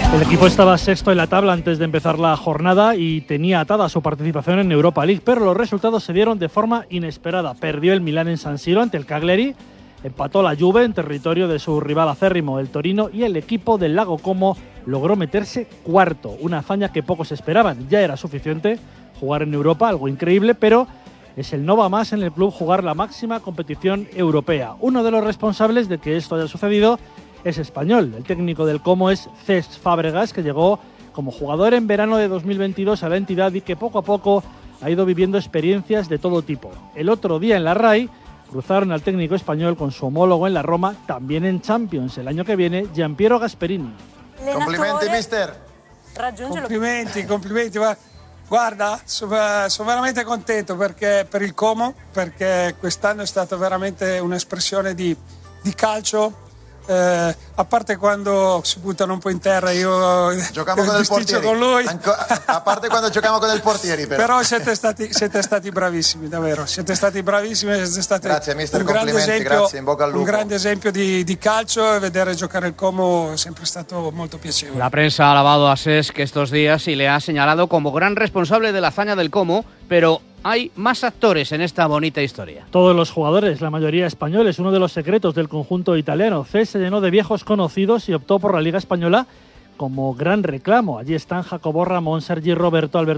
El equipo estaba sexto en la tabla antes de empezar la jornada y tenía atada su participación en Europa League, pero los resultados se dieron de forma inesperada. Perdió el Milán en San Siro ante el Cagliari, empató la Juve en territorio de su rival acérrimo, el Torino, y el equipo del Lago Como logró meterse cuarto, una hazaña que pocos esperaban. Ya era suficiente jugar en Europa, algo increíble, pero es el no va más en el club jugar la máxima competición europea. Uno de los responsables de que esto haya sucedido es español. El técnico del Como es Cesc Fábregas, que llegó como jugador en verano de 2022 a la entidad y que poco a poco ha ido viviendo experiencias de todo tipo. El otro día en la RAI cruzaron al técnico español con su homólogo en la Roma, también en Champions el año que viene, Giampiero Gasperini. Complimenti, mister. Complimenti. Guarda, sono veramente contento per il Como, perché quest'anno è stata veramente un'espressione di calcio. A parte quando si buttano un po' in terra, io bisticcio con lui. A parte quando giochiamo con il portiere, però siete stati bravissimi, davvero. Siete stati bravissimi, siete stati grazie, mister, un grande esempio, grazie, in bocca al lupo. Un grande esempio di calcio, e vedere giocare il Como è sempre stato molto piacevole. La prensa ha alabado a Cesc estos días y le ha señalado como gran responsable de la hazaña del Como, pero hay más actores en esta bonita historia. Todos los jugadores, la mayoría españoles. Uno de los secretos del conjunto italiano. Cesc se llenó de viejos conocidos y optó por la Liga Española como gran reclamo. Allí están Jacobo Ramón, Sergi Roberto, Alberto